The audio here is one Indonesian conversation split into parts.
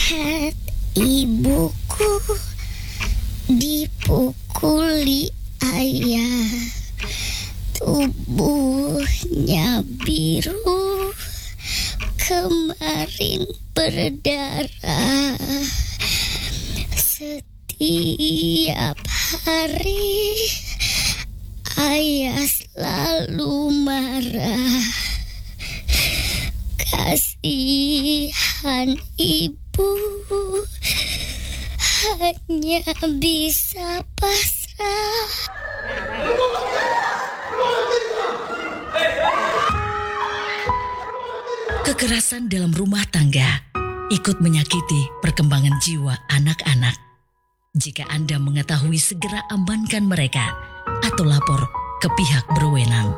Lihat ibuku dipukuli ayah, tubuhnya biru, kemarin berdarah. Setiap hari ayah selalu marah. Kasihan ibu, hanya bisa pasrah. Kekerasan dalam rumah tangga ikut menyakiti perkembangan jiwa anak-anak. Jika Anda mengetahui, segera amankan mereka atau lapor ke pihak berwenang.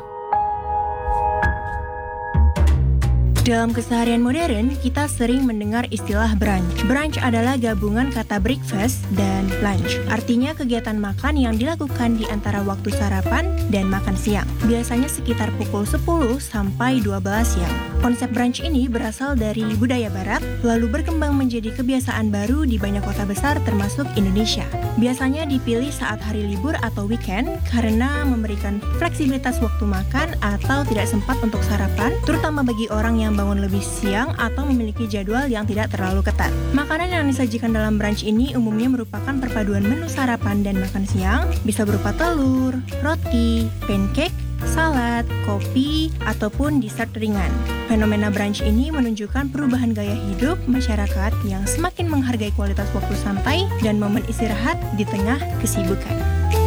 Dalam keseharian modern, kita sering mendengar istilah brunch. Brunch adalah gabungan kata breakfast dan lunch. Artinya kegiatan makan yang dilakukan di antara waktu sarapan dan makan siang. Biasanya sekitar pukul 10 sampai 12 siang. Konsep brunch ini berasal dari budaya barat, lalu berkembang menjadi kebiasaan baru di banyak kota besar termasuk Indonesia. Biasanya dipilih saat hari libur atau weekend karena memberikan fleksibilitas waktu makan atau tidak sempat untuk sarapan, terutama bagi orang yang bangun lebih siang atau memiliki jadwal yang tidak terlalu ketat. Makanan yang disajikan dalam brunch ini umumnya merupakan perpaduan menu sarapan dan makan siang, bisa berupa telur, roti, pancake, salad, kopi, ataupun dessert ringan. Fenomena brunch ini menunjukkan perubahan gaya hidup masyarakat yang semakin menghargai kualitas waktu santai dan momen istirahat di tengah kesibukan.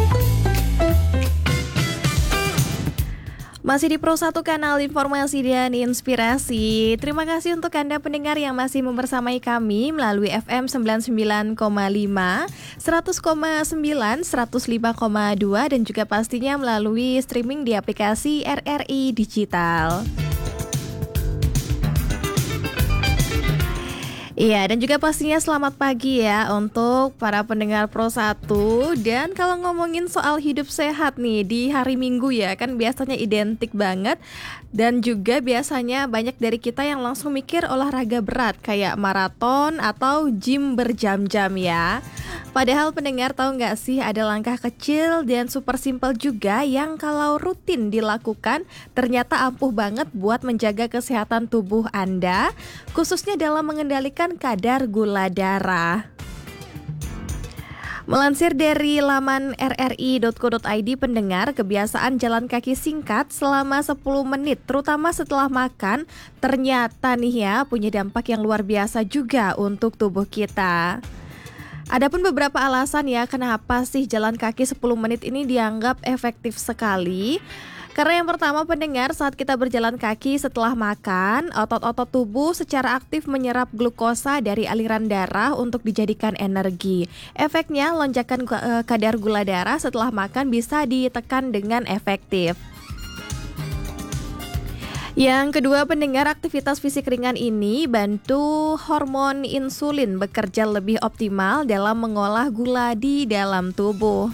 Masih di Pro 1 Kanal Informasi dan Inspirasi. Terima kasih untuk Anda pendengar yang masih membersamai kami melalui FM 99,5, 100,9, 105,2 dan juga pastinya melalui streaming di aplikasi RRI Digital. Iya, dan juga pastinya selamat pagi ya untuk para pendengar Pro 1. Dan kalau ngomongin soal hidup sehat nih di hari Minggu ya, kan biasanya identik banget. Dan juga biasanya banyak dari kita yang langsung mikir olahraga berat kayak maraton atau gym berjam-jam ya. Padahal pendengar tahu nggak sih ada langkah kecil dan super simple juga yang kalau rutin dilakukan ternyata ampuh banget buat menjaga kesehatan tubuh Anda, khususnya dalam mengendalikan kadar gula darah. Melansir dari laman rri.co.id, pendengar, kebiasaan jalan kaki singkat selama 10 menit terutama setelah makan ternyata nih ya punya dampak yang luar biasa juga untuk tubuh kita. Adapun beberapa alasan ya kenapa sih jalan kaki 10 menit ini dianggap efektif sekali. Karena yang pertama pendengar, saat kita berjalan kaki setelah makan, otot-otot tubuh secara aktif menyerap glukosa dari aliran darah untuk dijadikan energi. Efeknya lonjakan kadar gula darah setelah makan bisa ditekan dengan efektif. Yang kedua pendengar, aktivitas fisik ringan ini bantu hormon insulin bekerja lebih optimal dalam mengolah gula di dalam tubuh.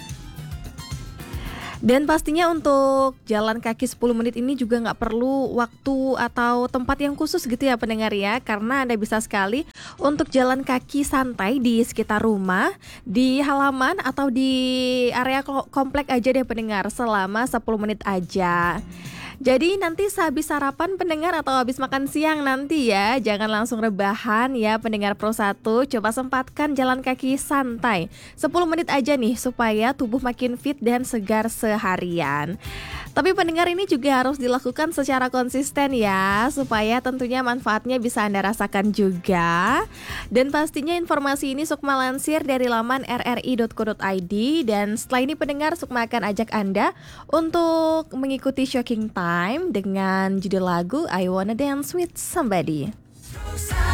Dan pastinya untuk jalan kaki 10 menit ini juga nggak perlu waktu atau tempat yang khusus gitu ya pendengar ya. Karena Anda bisa sekali untuk jalan kaki santai di sekitar rumah, di halaman atau di area komplek aja deh pendengar selama 10 menit aja. Jadi nanti sehabis sarapan pendengar atau habis makan siang nanti ya, jangan langsung rebahan ya pendengar Pro 1. Coba sempatkan jalan kaki santai 10 menit aja nih supaya tubuh makin fit dan segar seharian. Tapi pendengar ini juga harus dilakukan secara konsisten ya, supaya tentunya manfaatnya bisa Anda rasakan juga. Dan pastinya informasi ini Sukma lansir dari laman rri.co.id. Dan setelah ini pendengar, Sukma akan ajak Anda untuk mengikuti Shocking Time dengan judul lagu I Wanna Dance With Somebody.